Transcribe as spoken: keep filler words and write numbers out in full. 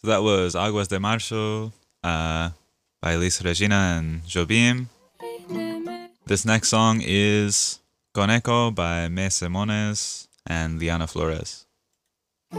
So that was Aguas de Marzo uh, by Elis Regina and Jobim. This next song is Coneco by Me Simones and Liana Flores.